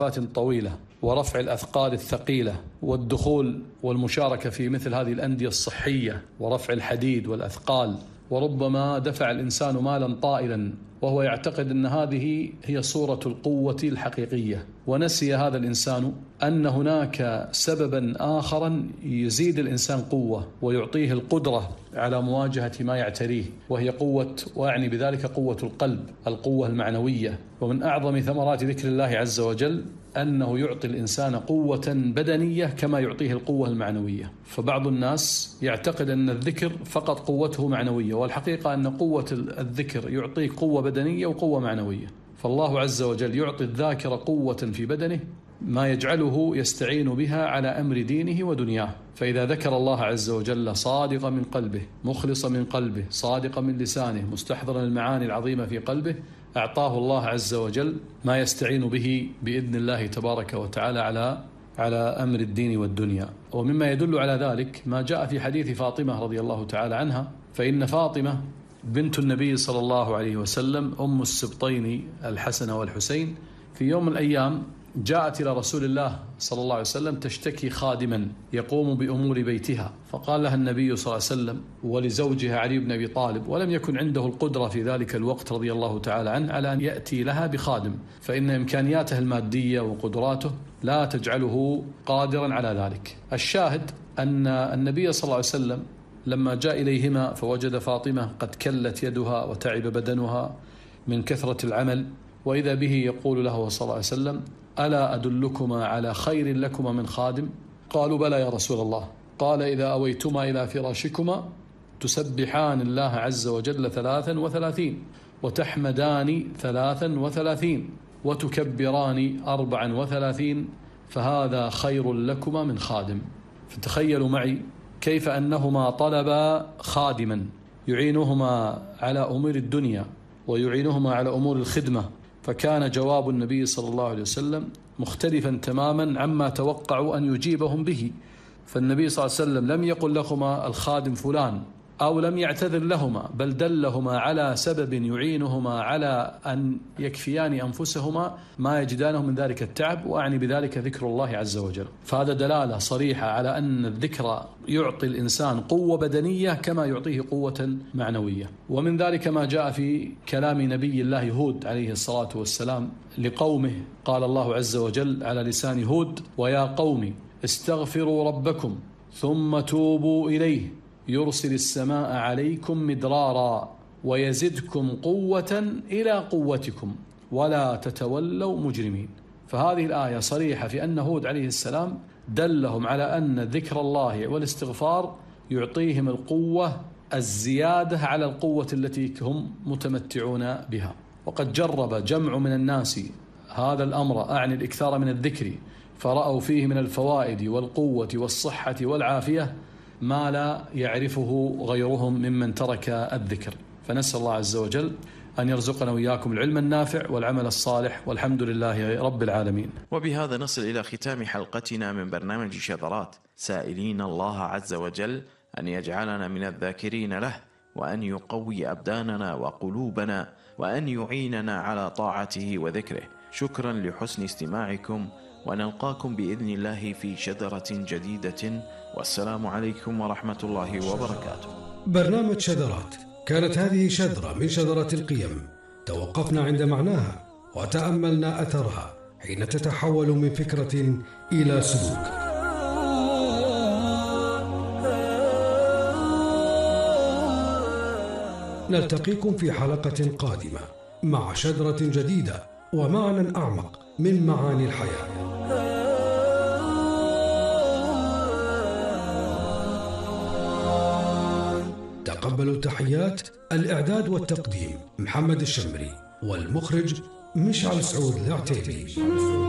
طويلة ورفع الأثقال الثقيلة والدخول والمشاركة في مثل هذه الأندية الصحية ورفع الحديد والأثقال، وربما دفع الإنسان مالا طائلا وهو يعتقد أن هذه هي صورة القوة الحقيقية، ونسي هذا الإنسان أن هناك سببا آخرا يزيد الإنسان قوة ويعطيه القدرة على مواجهة ما يعتريه، وهي قوة، وأعني بذلك قوة القلب، القوة المعنوية. ومن أعظم ثمرات ذكر الله عز وجل أنه يعطي الإنسان قوة بدنية كما يعطيه القوة المعنوية. فبعض الناس يعتقد أن الذكر فقط قوته معنوية، والحقيقة أن قوة الذكر يعطيك قوة بدنية وقوة معنوية. فالله عز وجل يعطي الذاكر قوة في بدنه ما يجعله يستعين بها على أمر دينه ودنياه. فإذا ذكر الله عز وجل صادقا من قلبه، مخلصا من قلبه، صادقا من لسانه، مستحضرا المعاني العظيمة في قلبه، أعطاه الله عز وجل ما يستعين به بإذن الله تبارك وتعالى على أمر الدين والدنيا. ومما يدل على ذلك ما جاء في حديث فاطمة رضي الله تعالى عنها، فإن فاطمة بنت النبي صلى الله عليه وسلم أم السبطين الحسن والحسين في يوم من الأيام جاءت إلى رسول الله صلى الله عليه وسلم تشتكي خادما يقوم بأمور بيتها، فقال لها النبي صلى الله عليه وسلم ولزوجها علي بن أبي طالب، ولم يكن عنده القدرة في ذلك الوقت رضي الله تعالى عنه على أن يأتي لها بخادم، فإن إمكانياته المادية وقدراته لا تجعله قادرا على ذلك. الشاهد أن النبي صلى الله عليه وسلم لما جاء إليهما فوجد فاطمة قد كلت يدها وتعب بدنها من كثرة العمل، وإذا به يقول له صلى الله عليه وسلم ألا أدلكما على خير لكما من خادم؟ قالوا بلى يا رسول الله. قال إذا أويتما إلى فراشكما تسبحان الله عز وجل 33 وتحمدان 33 وتكبران 34 فهذا خير لكما من خادم. فتخيلوا معي كيف أنهما طلبا خادما يعينهما على أمور الدنيا ويعينهما على أمور الخدمة، فكان جواب النبي صلى الله عليه وسلم مختلفا تماما عما توقعوا أن يجيبهم به. فالنبي صلى الله عليه وسلم لم يقل لهما الخادم فلان أو لم يعتذر لهما، بل دلهما على سبب يعينهما على أن يكفيان أنفسهما ما يجدانه من ذلك التعب، وأعني بذلك ذكر الله عز وجل. فهذا دلالة صريحة على أن الذكر يعطي الإنسان قوة بدنية كما يعطيه قوة معنوية. ومن ذلك ما جاء في كلام نبي الله هود عليه الصلاة والسلام لقومه، قال الله عز وجل على لسان هود ويا قوم استغفروا ربكم ثم توبوا إليه يرسل السماء عليكم مدرارا ويزدكم قوة إلى قوتكم ولا تتولوا مجرمين. فهذه الآية صريحة في أن هود عليه السلام دلهم على أن ذكر الله والاستغفار يعطيهم القوة الزيادة على القوة التي هم متمتعون بها. وقد جرب جمع من الناس هذا الأمر، أعني الإكثار من الذكر، فرأوا فيه من الفوائد والقوة والصحة والعافية ما لا يعرفه غيرهم ممن ترك الذكر. فنسأل الله عز وجل أن يرزقنا وإياكم العلم النافع والعمل الصالح، والحمد لله رب العالمين. وبهذا نصل إلى ختام حلقتنا من برنامج شذرات، سائلين الله عز وجل أن يجعلنا من الذاكرين له، وأن يقوي أبداننا وقلوبنا، وأن يعيننا على طاعته وذكره. شكرا لحسن استماعكم، ونلقاكم بإذن الله في شذرة جديدة، والسلام عليكم ورحمة الله وبركاته. برنامج شذرات، كانت هذه شذرة من شذرات القيم، توقفنا عند معناها وتأملنا أثرها حين تتحول من فكرة إلى سلوك. نلتقيكم في حلقة قادمة مع شذرة جديدة ومعنى أعمق من معاني الحياة. تقبلوا التحيات. الإعداد والتقديم محمد الشمري، والمخرج مشعل سعود العتيبي.